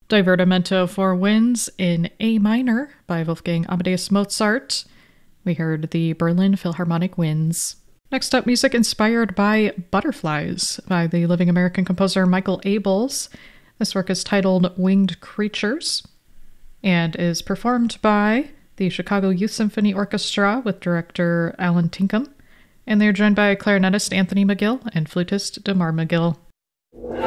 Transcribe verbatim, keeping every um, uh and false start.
Divertimento for Winds in A minor by Wolfgang Amadeus Mozart. We heard the Berlin Philharmonic Winds. Next up, music inspired by Butterflies by the living American composer Michael Abels. This work is titled Winged Creatures and is performed by the Chicago Youth Symphony Orchestra with director Alan Tinkham, and they're joined by clarinetist Anthony McGill and flutist Damar McGill.